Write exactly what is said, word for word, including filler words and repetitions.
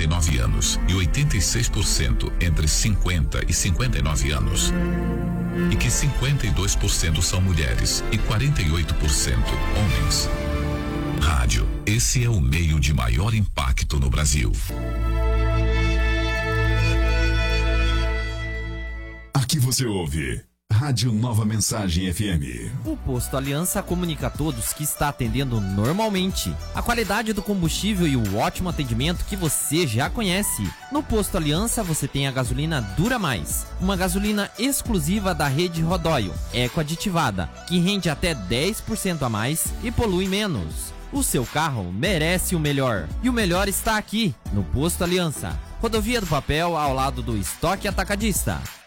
e nove anos e oitenta e seis por cento entre cinquenta e cinquenta e nove anos. E que cinquenta e dois por cento são mulheres e quarenta e oito por cento homens. Rádio, esse é o meio de maior impacto no Brasil. Aqui você ouve Rádio Nova Mensagem F M. O Posto Aliança comunica a todos que está atendendo normalmente. A qualidade do combustível e o ótimo atendimento que você já conhece. No Posto Aliança você tem a gasolina Dura Mais, uma gasolina exclusiva da rede Rodóio, eco-aditivada, que rende até dez por cento a mais e polui menos. O seu carro merece o melhor. E o melhor está aqui, no Posto Aliança. Rodovia do Papel, ao lado do Estoque Atacadista.